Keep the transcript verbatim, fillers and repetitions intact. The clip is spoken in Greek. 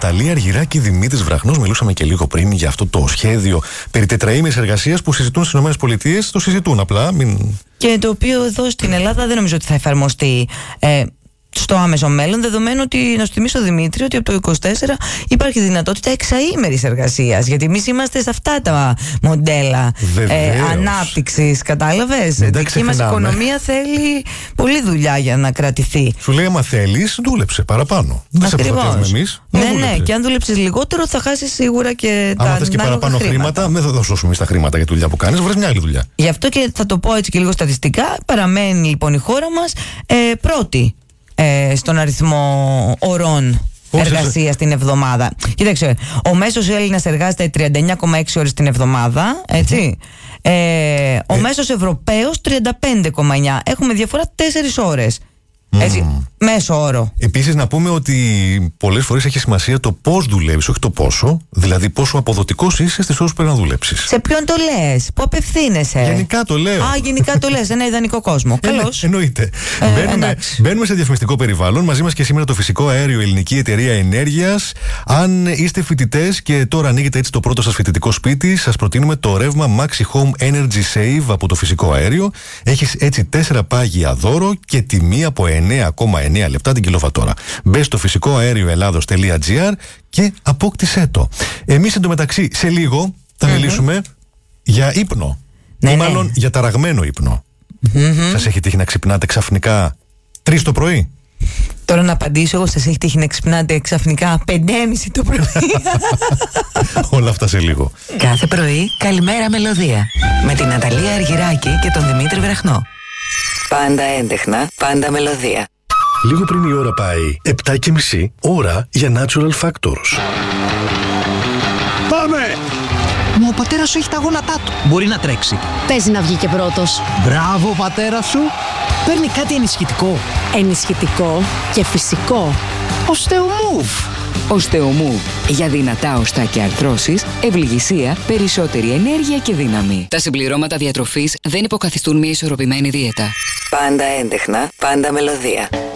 Ναταλία Αργυράκη, Δημήτρης Βραχνός. Μιλούσαμε και λίγο πριν για αυτό το σχέδιο περί τετραήμερης εργασίας που συζητούν στις ΗΠΑ. Το συζητούν απλά. Μην... Και το οποίο εδώ στην Ελλάδα δεν νομίζω ότι θα εφαρμοστεί ε, στο άμεσο μέλλον, δεδομένου ότι, να σου θυμίσω Δημήτρη, ότι από το είκοσι τέσσερα υπάρχει δυνατότητα εξαήμερης εργασίας. Γιατί εμείς είμαστε σε αυτά τα μοντέλα ε, ανάπτυξης, κατάλαβες. Η δική μας οικονομία θέλει πολλή δουλειά για να κρατηθεί. Σου λέει, άμα θέλεις, δούλεψε παραπάνω. Δεν σε προστατεύουμε εμείς. Ναι, ναι, και αν δούλεψες λιγότερο, θα χάσεις σίγουρα και άμα τα θες και παραπάνω χρήματα, χρήματα δεν θα δώσουμε εμείς τα χρήματα για τη δουλειά που κάνεις. Βρες μια άλλη δουλειά. Γι' αυτό και θα το πω έτσι και λίγο στατιστικά. Παραμένει λοιπόν η χώρα μας ε, πρώτη Ε, στον αριθμό ωρών εργασίας την εβδομάδα. Κοίταξε, ο μέσος Έλληνας εργάζεται τριάντα εννιά κόμμα έξι ώρες την εβδομάδα, έτσι. Ε, ο ε. μέσος Ευρωπαίος τριάντα πέντε κόμμα εννιά. Έχουμε διαφορά τέσσερις ώρες. Έτσι, mm. μέσο όρο. Επίσης, να πούμε ότι πολλές φορές έχει σημασία το πώς δουλεύεις, όχι το πόσο. Δηλαδή, πόσο αποδοτικός είσαι στις ώρες που πρέπει να δουλέψεις. Σε ποιον το λες, πού απευθύνεσαι? Γενικά το λέω. Α, γενικά το λες, ένα ιδανικό κόσμο. Καλώς. Ε, εννοείται. Ε, μπαίνουμε, μπαίνουμε σε διαφημιστικό περιβάλλον. Μαζί μας και σήμερα το φυσικό αέριο, Ελληνική Εταιρεία Ενέργειας. Αν είστε φοιτητές και τώρα ανοίγετε έτσι το πρώτο σας φοιτητικό σπίτι, σας προτείνουμε το ρεύμα Maxi Home Energy Save από το φυσικό αέριο. Έχεις έτσι τέσσερα πάγια δώρο και τιμή από εννέα κόμμα εννέα λεπτά την κιλοβατόρα. Μπες στο φυσικό αέριο ελλάδος τελεία τζι άρ και απόκτησέ το. Εμείς εντωμεταξύ σε λίγο θα mm-hmm. μιλήσουμε για ύπνο. Ναι, ή μάλλον ναι. για ταραγμένο ύπνο. Mm-hmm. Σας έχει τύχει να ξυπνάτε ξαφνικά τρεις το πρωί? Τώρα να απαντήσω εγώ, σας έχει τύχει να ξυπνάτε ξαφνικά πέντε και μισή το πρωί? Όλα αυτά σε λίγο. Κάθε πρωί καλημέρα μελωδία με την Ναταλία Αργυράκη και τον Δημήτρη Βραχνό. Πάντα έντεχνα, πάντα μελωδία. Λίγο πριν η ώρα πάει επτά και μισή, ώρα για Natural Factors. Πάμε! Μα ο πατέρας σου έχει τα γόνατά του. Μπορεί να τρέξει. Παίζει να βγει και πρώτος. Μπράβο, πατέρα σου. Παίρνει κάτι ενισχυτικό. Ενισχυτικό και φυσικό. Osteomove. Osteomove. Για δυνατά οστά και αρθρώσεις, ευληγησία, περισσότερη ενέργεια και δύναμη. Τα συμπληρώματα διατροφής δεν υποκαθιστούν μια ισορροπημένη δίαιτα. Πάντα έντεχνα, πάντα μελωδία.